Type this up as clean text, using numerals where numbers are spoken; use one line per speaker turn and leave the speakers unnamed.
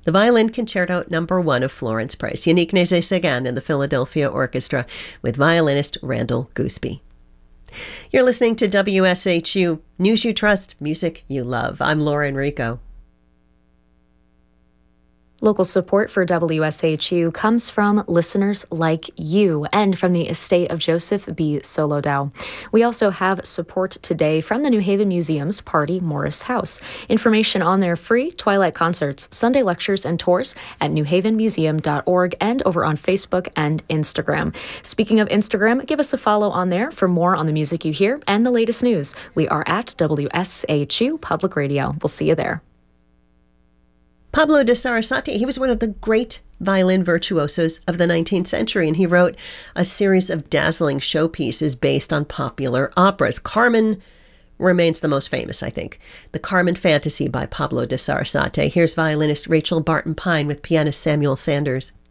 The Violin Concerto No. 1 of Florence Price, Yannick Nézet-Séguin and the Philadelphia Orchestra with violinist Randall Gooseby. You're listening to WSHU, News You Trust, Music You Love. I'm Laura Enrico.
Local support for WSHU comes from listeners like you and from the estate of Joseph B. Solodow. We also have support today from the New Haven Museum's Party Morris House. Information on their free Twilight concerts, Sunday lectures, and tours at newhavenmuseum.org and over on Facebook and Instagram. Speaking of Instagram, give us a follow on there for more on the music you hear and the latest news. We are at WSHU Public Radio. We'll see you there.
Pablo de Sarasate, he was one of the great violin virtuosos of the 19th century, and he wrote a series of dazzling showpieces based on popular operas. Carmen remains the most famous, I think. The Carmen Fantasy by Pablo de Sarasate. Here's violinist Rachel Barton Pine with pianist Samuel Sanders.